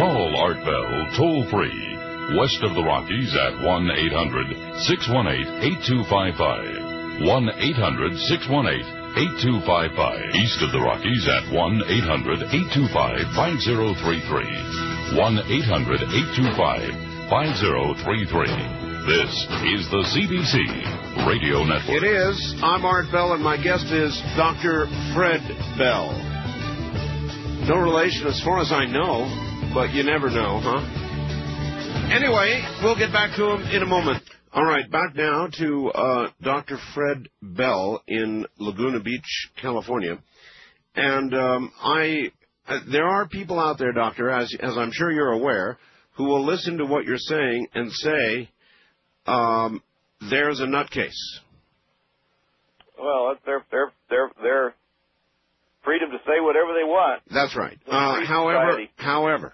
Call Art Bell toll-free. West of the Rockies at 1-800-618-8255. 1-800-618-8255. East of the Rockies at 1-800-825-5033. 1-800-825-5033. This is the CBC Radio Network. It is. I'm Art Bell, and my guest is Dr. Fred Bell. No relation as far as I know, but you never know, huh? Anyway, we'll get back to him in a moment. All right, back now to Dr. Fred Bell in Laguna Beach, California. And there are people out there, Doctor, as I'm sure you're aware, who will listen to what you're saying and say, there's a nutcase. Well, they're freedom to say whatever they want. That's right. However,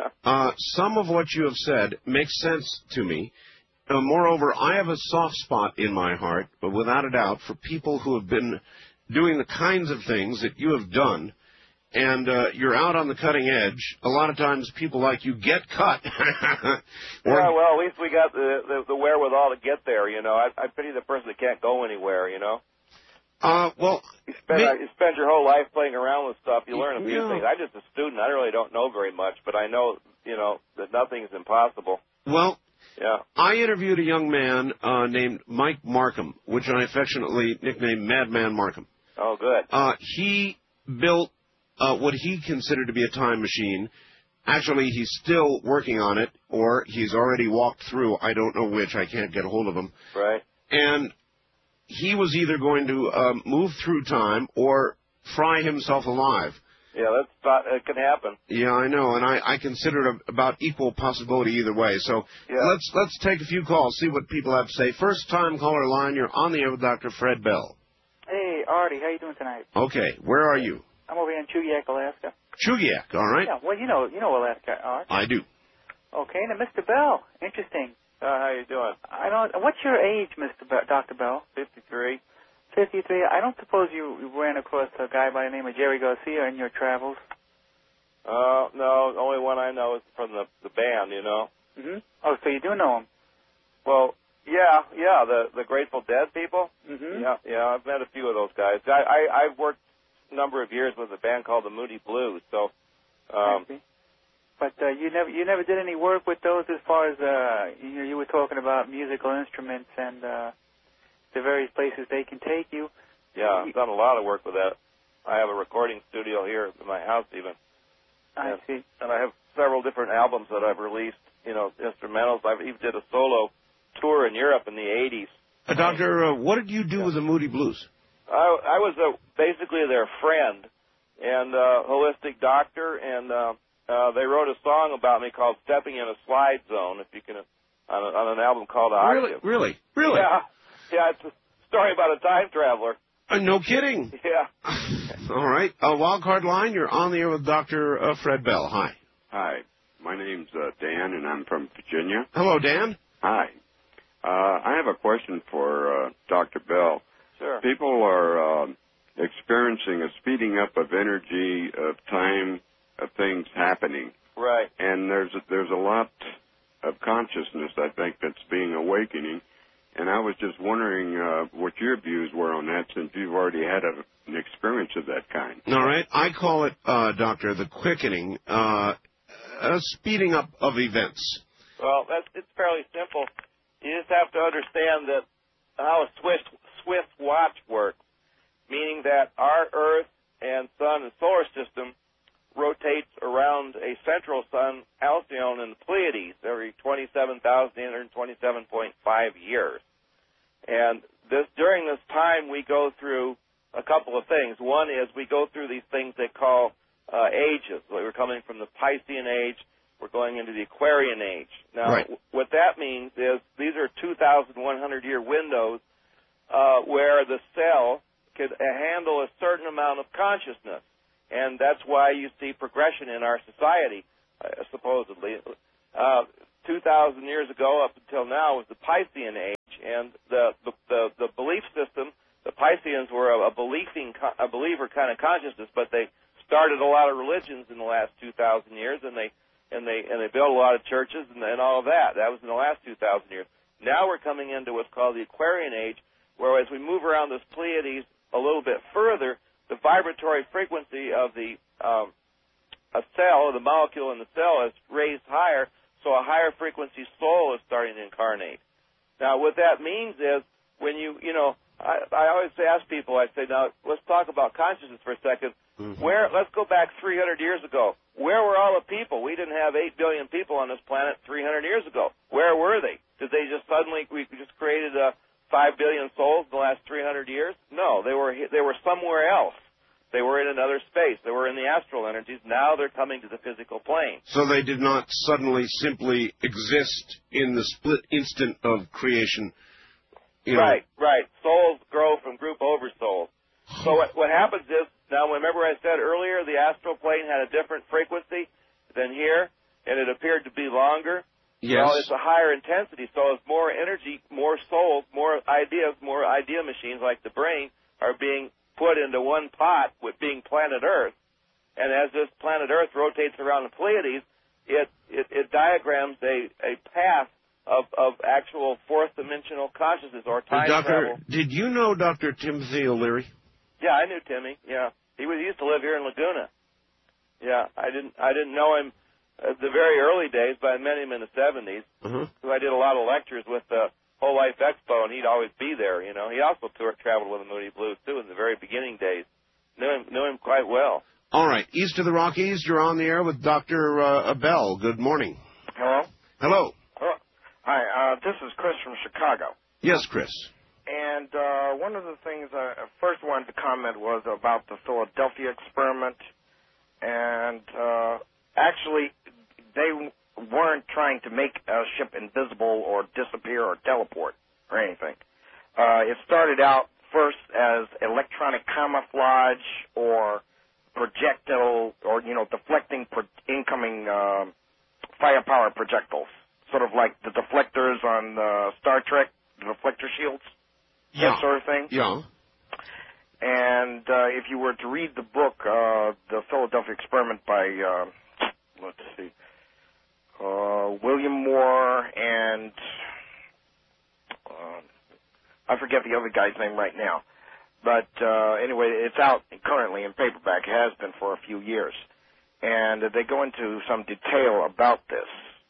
some of what you have said makes sense to me. Moreover, I have a soft spot in my heart, but without a doubt, for people who have been doing the kinds of things that you have done, and you're out on the cutting edge. A lot of times people like you get cut. Yeah, well, at least we got the wherewithal to get there, you know. I pity the person that can't go anywhere, you know. Well, you spend your whole life playing around with stuff. You learn a few things. I'm just a student. I really don't know very much, but I know, you know, that nothing is impossible. Well, yeah. I interviewed a young man named Mike Markham, which I affectionately nicknamed Madman Markham. Oh, good. He built what he considered to be a time machine. Actually, he's still working on it, or he's already walked through. I don't know which. I can't get a hold of him. Right. And he was either going to move through time or fry himself alive. Yeah, it can happen. Yeah, I know, and I consider it about equal possibility either way. So yeah. let's take a few calls, see what people have to say. First time caller line, you're on the air with Dr. Fred Bell. Hey, Artie, how you doing tonight? Okay, where are you? I'm over here in Chugiak, Alaska. Chugiak, all right. Yeah, well, you know Alaska, Art. I do. Okay, now, Mr. Bell, interesting. How you doing? What's your age, Dr. Bell? 53. 53. I don't suppose you ran across a guy by the name of Jerry Garcia in your travels? No, the only one I know is from the band, you know. Mm-hmm. Oh, so you do know him? Well, yeah, the Grateful Dead people. Mm-hmm. Yeah, I've met a few of those guys. I've worked a number of years with a band called the Moody Blues, so. I see. But you never did any work with those as far as you were talking about musical instruments and the various places they can take you. Yeah, I've done a lot of work with that. I have a recording studio here in my house even. I see. And I have several different albums that I've released, you know, instrumentals. I even did a solo tour in Europe in the 80s. Doctor, what did you do with the Moody Blues? I was basically their friend and holistic doctor, and they wrote a song about me called Stepping in a Slide Zone, if you can, on an album called Octave. Really? Yeah, it's a story about a time traveler. No kidding. Yeah. All right. Wildcard line, you're on the air with Dr. Fred Bell. Hi. Hi. My name's Dan, and I'm from Virginia. Hello, Dan. Hi. I have a question for Dr. Bell. Sure. People are experiencing a speeding up of energy, of time, of things happening. Right. And there's a lot of consciousness, I think, that's being awakening. And I was just wondering what your views were on that, since you've already had an experience of that kind. All right. I call it, Doctor, the quickening, a speeding up of events. Well, it's fairly simple. You just have to understand that how a Swiss watch works, meaning that our Earth and Sun and solar system rotates around a central sun, Alcyone, in the Pleiades every 27,827.5 years. And during this time, we go through a couple of things. One is we go through these things they call ages. We're coming from the Piscean age. We're going into the Aquarian age. Now, right. What that means is these are 2,100-year windows where the cell could handle a certain amount of consciousness. And that's why you see progression in our society, supposedly. 2,000 years ago up until now was the Piscean age, and the belief system, the Pisceans were a believer kind of consciousness, but they started a lot of religions in the last 2,000 years, and they and they built a lot of churches and all of that. That was in the last 2,000 years. Now we're coming into what's called the Aquarian Age, where as we move around this Pleiades a little bit further, the vibratory frequency of the a cell, the molecule in the cell, is raised higher, so a higher frequency soul is starting to incarnate. Now, what that means is when I always ask people, I say, now let's talk about consciousness for a second. Mm-hmm. Let's go back 300 years ago. Where were all the people? We didn't have 8 billion people on this planet 300 years ago. Where were they? Did they just suddenly, we just created 5 billion souls in the last 300 years? No, they were somewhere else. They were in another space. They were in the astral energies. Now they're coming to the physical plane. So they did not suddenly simply exist in the split instant of creation. Right. Souls grow from group over souls. So what happens is, now remember I said earlier the astral plane had a different frequency than here, and it appeared to be longer? Yes. Well, it's a higher intensity, so it's more energy, more souls, more idea machines like the brain are being put into one pot with being planet Earth. And as this planet Earth rotates around the Pleiades, it diagrams a path of actual fourth-dimensional consciousness or time travel. Did you know Dr. Timothy O'Leary? Yeah, I knew Timmy. Yeah, he used to live here in Laguna. Yeah, I didn't know him the very early days, but I met him in the 70s. So I did a lot of lectures with the Whole Life Expo, and he'd always be there. He also traveled with the Moody Blues too in the very beginning days. Knew him quite well. All right, east of the Rockies, you're on the air with Dr. Bell. Good morning. Hello. Hello. Hi, this is Chris from Chicago. Yes, Chris. And one of the things I first wanted to comment was about the Philadelphia experiment. And actually, they weren't trying to make a ship invisible or disappear or teleport or anything. It started out first as electronic camouflage or projectile or, deflecting incoming firepower projectiles, sort of like the deflectors on Star Trek, the deflector shields, that sort of thing. Yeah. And if you were to read the book, The Philadelphia Experiment by, William Moore and I forget the other guy's name right now. But anyway, it's out currently in paperback. It has been for a few years. And they go into some detail about this.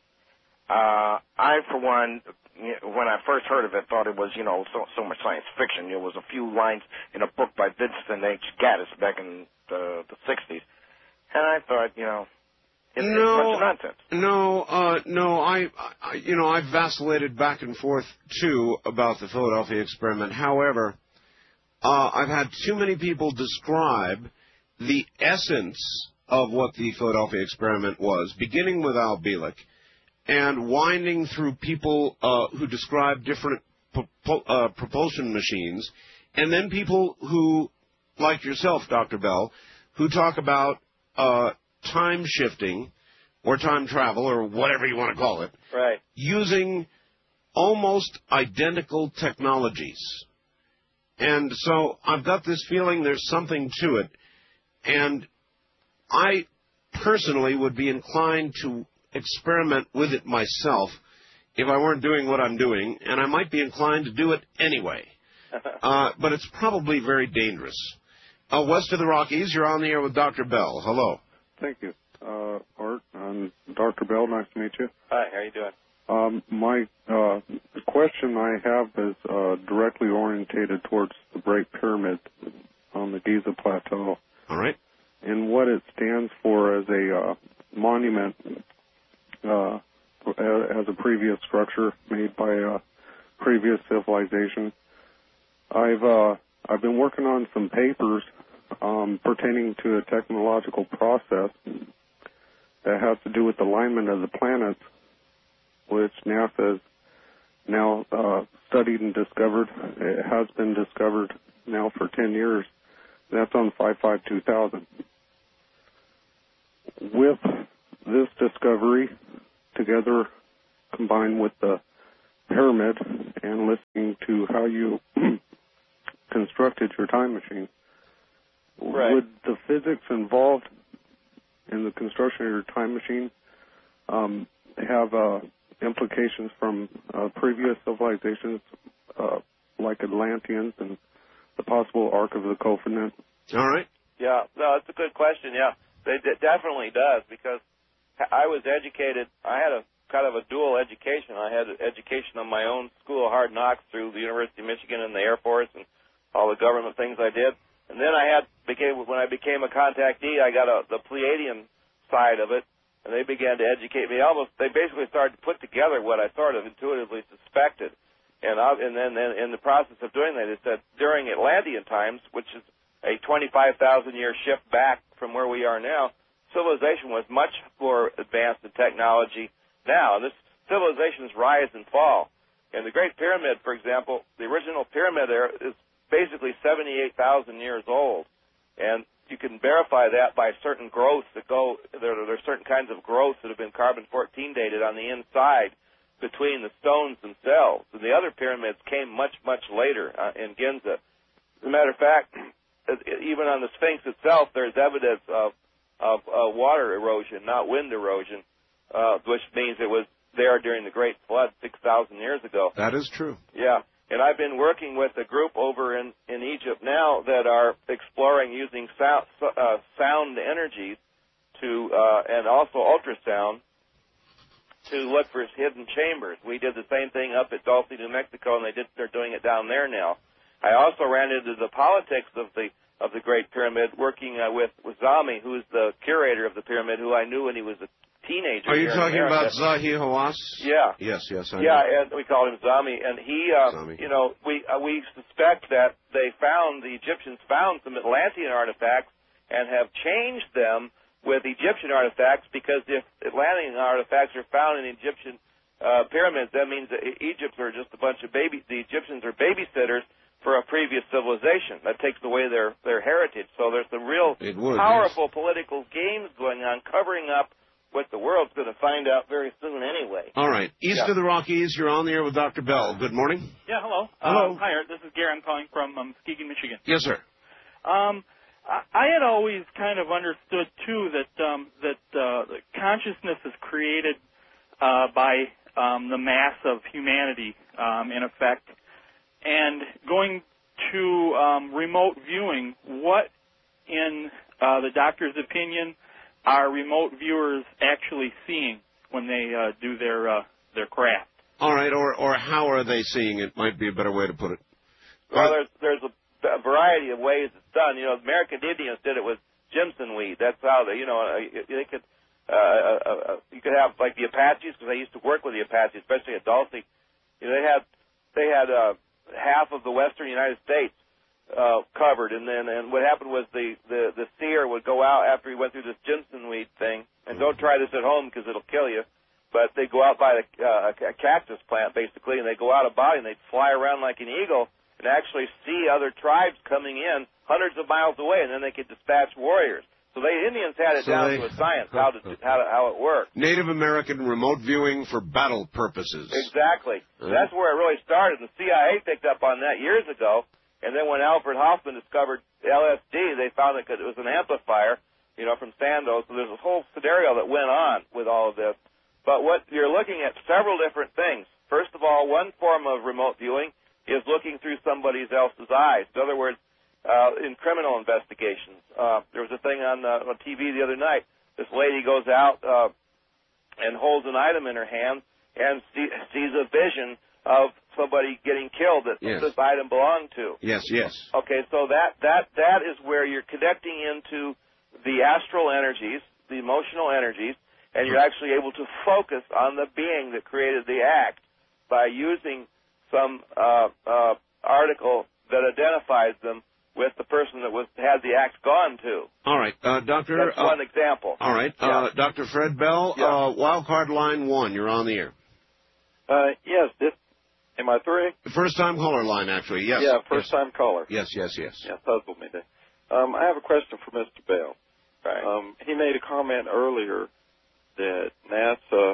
I, for one, when I first heard of it, thought it was, so much science fiction. It was a few lines in a book by Vincent H. Gaddis back in the 60s. And I thought, it's a bunch of nonsense. No. I've vacillated back and forth, too, about the Philadelphia experiment. However, I've had too many people describe the essence of what the Philadelphia experiment was, beginning with Al Bielek, and winding through people who describe different propulsion machines, and then people who, like yourself, Dr. Bell, who talk about time shifting or time travel or whatever you want to call it, right, using almost identical technologies. And so I've got this feeling there's something to it, and I personally would be inclined to experiment with it myself if I weren't doing what I'm doing, and I might be inclined to do it anyway. But it's probably very dangerous. West of the Rockies, you're on the air with Dr. Bell. Hello. Thank you, Art. I'm Dr. Bell. Nice to meet you. Hi, how are you doing? My question I have is directly orientated towards the Great Pyramid on the Giza Plateau. All right. And what it stands for as a monument, as a previous structure made by a previous civilization. I've been working on some papers pertaining to a technological process that has to do with the alignment of the planets, which NASA has now studied and discovered. It has been discovered now for 10 years. That's on 5/5/2000. With this discovery, together combined with the pyramid and listening to how you constructed your time machine, right, would the physics involved in the construction of your time machine have implications from previous civilizations like Atlanteans and the possible Ark of the Covenant? All right. Yeah, no, it's a good question. Yeah, it definitely does, because I was educated. I had a kind of a dual education. I had education on my own school of hard knocks through the University of Michigan and the Air Force and all the government things I did. And then when I became a contactee, I got the Pleiadian side of it, and they began to educate me. They basically started to put together what I sort of intuitively suspected. And then in the process of doing that, they said during Atlantean times, which is a 25,000-year shift back from where we are now, civilization was much more advanced in technology now. And this civilizations rise and fall. And the Great Pyramid, for example, the original pyramid there is basically 78,000 years old. And you can verify that by certain growths there are certain kinds of growths that have been carbon-14 dated on the inside between the stones themselves. And the other pyramids came much, much later in Giza. As a matter of fact, even on the Sphinx itself, there's evidence of water erosion, not wind erosion, which means it was there during the Great Flood 6,000 years ago. That is true. Yeah. And I've been working with a group over in Egypt now that are exploring using sound energies and also ultrasound to look for hidden chambers. We did the same thing up at Dulce, New Mexico, and they're doing it down there now. I also ran into the politics of the Great Pyramid, working with Zami, who's the curator of the pyramid, who I knew when he was a teenager. Are you talking about Zahi Hawass? Yeah. Yes. I know. And we call him Zami, and he, we suspect that the Egyptians found some Atlantean artifacts and have changed them with Egyptian artifacts, because if Atlantean artifacts are found in Egyptian pyramids, that means that Egypt are just a bunch of the Egyptians are babysitters for a previous civilization. That takes away their heritage. So there's some real powerful political games going on, covering up what the world's going to find out very soon anyway. All right. East of the Rockies, you're on the air with Dr. Bell. Good morning. Yeah, hello. Hello. Hi, Art. This is Gary. I'm calling from Muskegon, Michigan. Yes, sir. I had always kind of understood, too, that consciousness is created by the mass of humanity, in effect. And going to remote viewing, what, in the doctor's opinion, are remote viewers actually seeing when they do their craft? All right, or how are they seeing it might be a better way to put it. Well, there's a variety of ways it's done. You know, American Indians did it with Jimson weed. That's how they could you could have, like, the Apaches, because I used to work with the Apaches, especially at Dulce. You know, they had half of the western United States covered, and what happened was the seer would go out after he went through this Jimson weed thing, and don't try this at home because it'll kill you, but they go out by a cactus plant, basically, and they go out a body, and they fly around like an eagle and actually see other tribes coming in hundreds of miles away, and then they could dispatch warriors. So the Indians had it down to a science, how it worked. Native American remote viewing for battle purposes. Exactly. That's where it really started. The CIA picked up on that years ago, and then when Alfred Hoffman discovered LSD, they found that it was an amplifier, from Sandoz. So there's a whole scenario that went on with all of this. But what you're looking at several different things. First of all, one form of remote viewing is looking through somebody else's eyes. In other words, in criminal investigations. There was a thing on TV the other night. This lady goes out and holds an item in her hand and sees a vision of somebody getting killed that this item belonged to. Yes. Okay, so that is where you're connecting into the astral energies, the emotional energies, and you're actually able to focus on the being that created the act by using some article that identifies them with the person that had the act gone to. All right, Doctor. That's one example. All right, Dr. Fred Bell, wildcard line 1, you're on the air. Yes, am I through? First-time caller line, actually, yes. Yeah, first-time caller. Yes. Yeah, puzzled me there. I have a question for Mr. Bell. Right. He made a comment earlier that NASA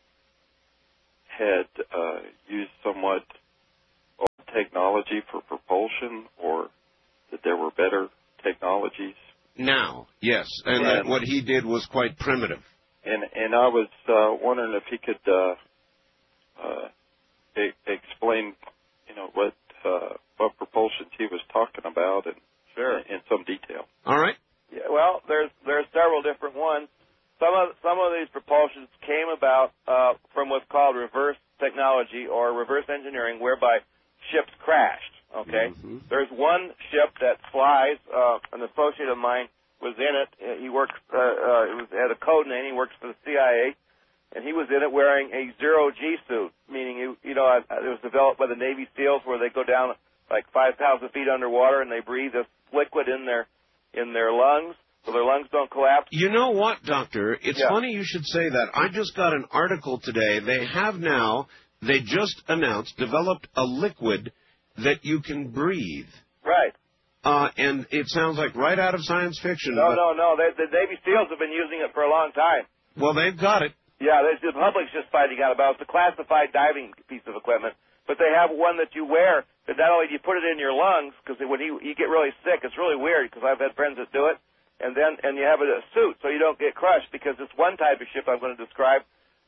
had used somewhat old technology for propulsion, or that there were better technologies. Now, yes, and that what he did was quite primitive. And I was wondering if he could explain, what propulsions he was talking about, and in some detail. All right. Yeah, well, there's several different ones. Some of these propulsions came about from what's called reverse technology or reverse engineering, whereby ships crashed. Okay, there's one ship that flies. An associate of mine was in it. He works. It was had a code name. He works for the CIA, and he was in it wearing a zero-G suit, meaning it was developed by the Navy SEALs, where they go down like 5,000 feet underwater and they breathe this liquid in their lungs, so their lungs don't collapse. You know what, Doctor? It's funny you should say that. I just got an article today. They just announced, developed a liquid that you can breathe. Right. And it sounds like right out of science fiction. No. The Navy SEALs have been using it for a long time. Well, they've got it. Yeah, the public's just finding out about it. It's a classified diving piece of equipment. But they have one that you wear that not only do you put it in your lungs, because when you get really sick, it's really weird, because I've had friends that do it, and you have a suit so you don't get crushed, because this one type of ship I'm going to describe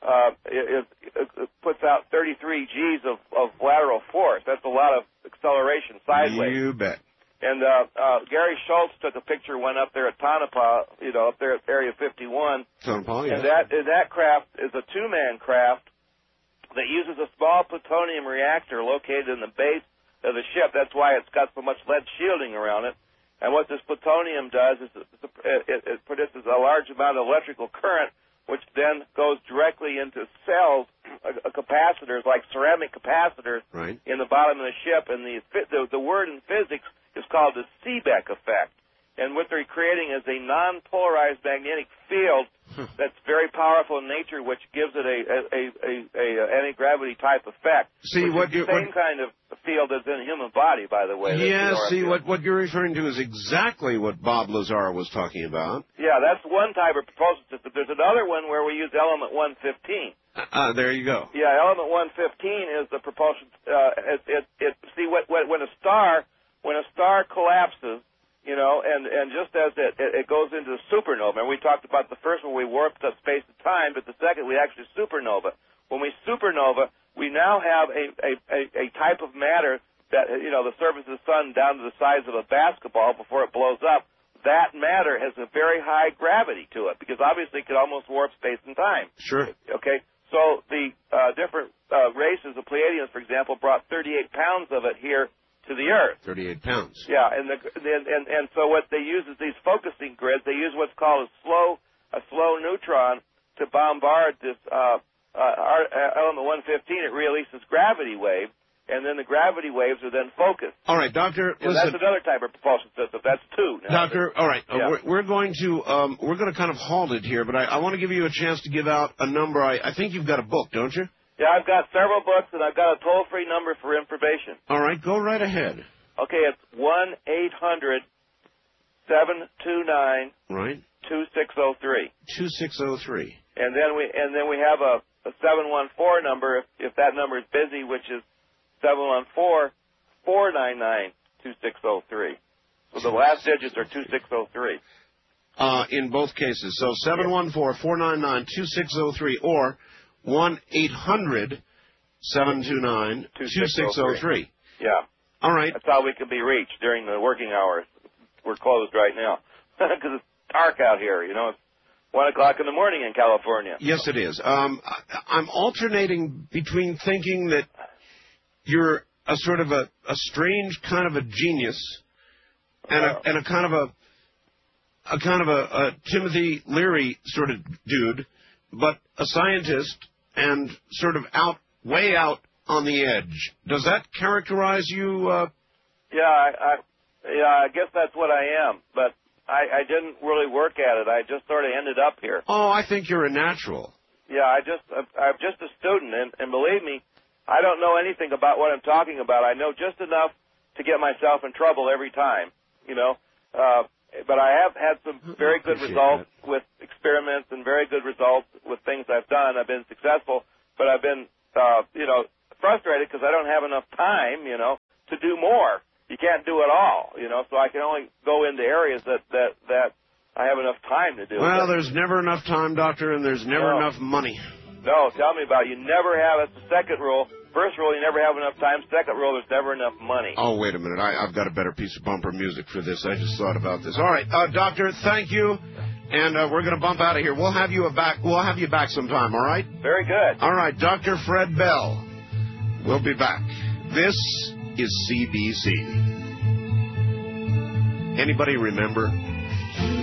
it puts out 33 Gs of lateral force. That's a lot of acceleration sideways. You bet. And Gary Schultz took a picture, went up there at Tonopah, up there at Area 51. Tonopah, yeah. And that craft is a two-man craft that uses a small plutonium reactor located in the base of the ship. That's why it's got so much lead shielding around it. And what this plutonium does is it produces a large amount of electrical current, which then goes directly into cells, capacitors, like ceramic capacitors, in the bottom of the ship. And the word in physics is called the Seebeck effect. And what they're creating is a non-polarized magnetic field that's very powerful in nature, which gives it a anti-gravity type effect. See what the same kind of field as in a human body, by the way. Yeah. What you're referring to is exactly what Bob Lazar was talking about. Yeah, that's one type of propulsion system. There's another one where we use element 115. There you go. Yeah, element 115 is the propulsion. When a star collapses, and just as it goes into the supernova, and we talked about the first one, we warped up space and time, but the second, we actually supernova. When we supernova, we now have a type of matter that, the surface of the sun down to the size of a basketball before it blows up. That matter has a very high gravity to it, because obviously it could almost warp space and time. Sure. Okay, so the different races, the Pleiadians, for example, brought 38 pounds of it here to the Earth. 38 pounds. Yeah, and so what they use is these focusing grids. They use what's called a slow neutron to bombard this element 115. It releases gravity waves, and then the gravity waves are then focused. All right, Doctor. And that's another type of propulsion system. That's two. Now. Doctor, all right. Yeah. We're going to kind of halt it here, but I want to give you a chance to give out a number. I think you've got a book, don't you? Yeah, I've got several books, and I've got a toll-free number for information. All right, go right ahead. Okay, it's 1-800-729 right 2603. 2603. And then we have a 714 number if that number is busy, which is 714-499-2603. So the last digits are 2603. In both cases. So 714-499-2603 or 1-800-729-2603. Yeah. All right. That's how we can be reached during the working hours. We're closed right now because it's dark out here. It's 1 o'clock in the morning in California. Yes, it is. I'm alternating between thinking that you're a sort of a strange kind of a genius and a kind of a Timothy Leary sort of dude, but a scientist and sort of way out on the edge. Does that characterize you? Yeah, I guess that's what I am, but I didn't really work at it. I just sort of ended up here. Oh, I think you're a natural. Yeah, I'm just a student, and believe me, I don't know anything about what I'm talking about. I know just enough to get myself in trouble every time, but I have had some very good results with experiments and very good results with things I've done. I've been successful, but I've been, frustrated because I don't have enough time, to do more. You can't do it all, so I can only go into areas that I have enough time to do it. Well, there's never enough time, Doctor, and there's never enough money. No, tell me about it. You never have, it's the second rule. First rule, you never have enough time. Second rule, there's never enough money. Oh, wait a minute. I've got a better piece of bumper music for this. I just thought about this. All right, Doctor, thank you. And we're going to bump out of here. We'll have you back sometime, all right? Very good. All right, Dr. Fred Bell. We'll be back. This is CBC. Anybody remember?